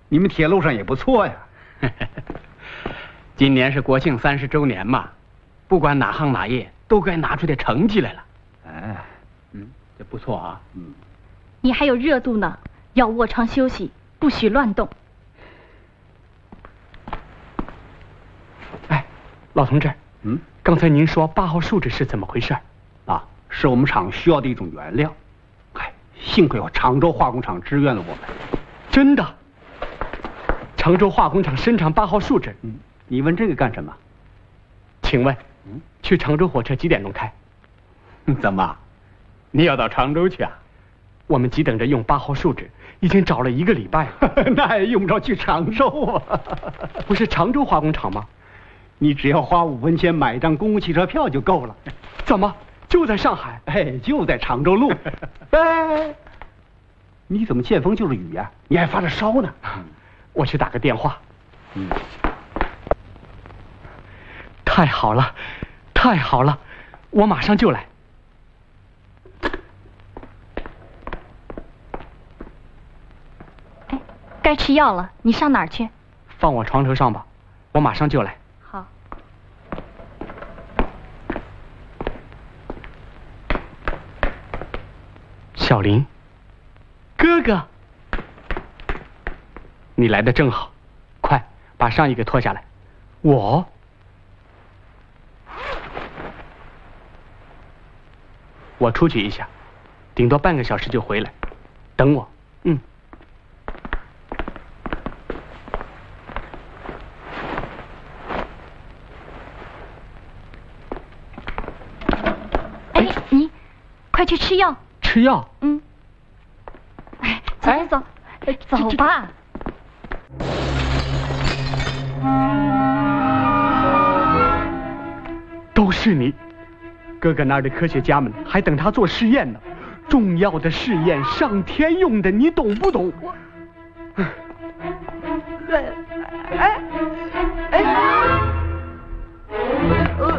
你们铁路上也不错呀。 今年是国庆30周年嘛，不管哪行哪业都该拿出点成绩来了。 哎， 这不错啊。 你还有热度呢，要卧床休息，不许乱动。 哎，老同志，刚才您说8号树脂是怎么回事？ 啊，是我们厂需要的一种原料。哎，幸亏有常州化工厂支援了我们。 真的？常州化工厂生产8号树脂。 你问这个干什么？ 请问，去常州火车几点钟开？ 怎么， 你要到常州去啊？ 我们急等着用8号树脂，已经找了1个礼拜了。 那也用不着去常州啊。 不是常州化工厂吗？ 你只要花5分钱买一张公共汽车票就够了。 怎么就在上海？ 哎，就在常州路。哎，你怎么见风就是雨呀？你还发着烧呢。 我去打个电话。太好了，太好了，我马上就来。 哎，该吃药了，你上哪儿去？ 放我床头上吧，我马上就来。 好。 小林，哥哥，你来的正好，快把上衣给脱下来。我出去一下，顶多半个小时就回来，等我。 哎，你快去吃药。 吃药？ 哎，走，走吧。 都是你，哥哥那儿的科学家们还等他做实验呢，重要的试验，上天用的，你懂不懂？